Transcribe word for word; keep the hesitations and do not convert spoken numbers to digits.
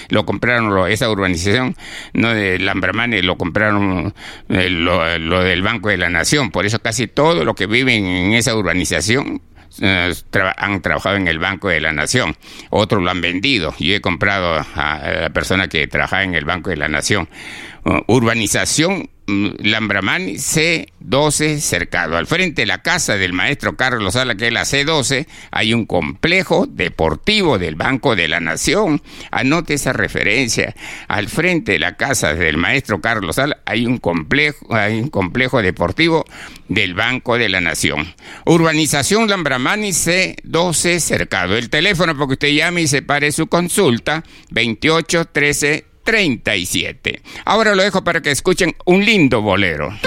lo compraron, lo, esa urbanización, no de Lambramani, lo compraron eh, lo, lo del Banco de la Nación. Por eso casi todo lo que viven en esa urbanización eh, tra- han trabajado en el Banco de la Nación. Otros lo han vendido. Yo he comprado a, a la persona que trabajaba en el Banco de la Nación. Uh, urbanización Lambramani C doce Cercado. Al frente de la casa del maestro Carlos Sala, que es la C doce, hay un complejo deportivo del Banco de la Nación. Anote esa referencia. Al frente de la casa del maestro Carlos Sala hay un complejo, hay un complejo deportivo del Banco de la Nación. Urbanización Lambramani C doce Cercado. El teléfono para que usted llame y separe su consulta, veintiocho trece treinta y siete. Ahora lo dejo para que escuchen un lindo bolero.